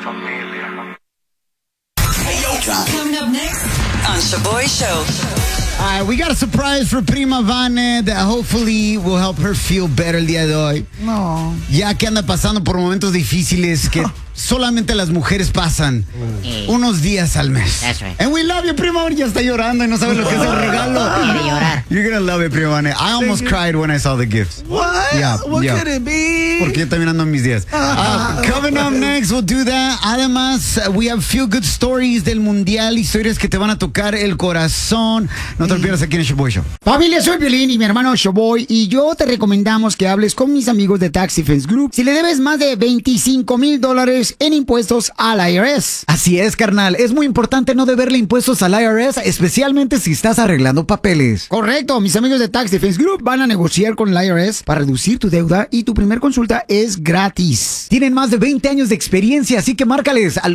familia. Coming up next on Shaboy Show. All right, we got a surprise for Prima Vane that hopefully will help her feel better el día de hoy. No. Ya que anda pasando por momentos difíciles que solamente las mujeres pasan unos días al mes. That's right. And we love you, Prima Vane. Ya está llorando y no sabe lo que es el regalo. Quiere llorar. You're gonna love it, Prima Vane. I almost cried when I saw the gifts. What? Yeah, What yeah. could it be? Porque yo también ando en mis días. Coming up next, we'll do that. Además, we have feel good stories del mundial, historias que te van a tocar el corazón. No te olvides aquí en el Shaboy Show. Familia, soy Violín y mi hermano Shoboy y yo te recomendamos que hables con mis amigos de Tax Defense Group si le debes más de $25,000 en impuestos al IRS. Así es, carnal. Es muy importante no deberle impuestos al IRS, especialmente si estás arreglando papeles. Correcto, mis amigos de Tax Defense Group van a negociar con el IRS para reducir tu deuda y tu primer consulta es gratis. Tienen más de 20 años de experiencia, así que márcales al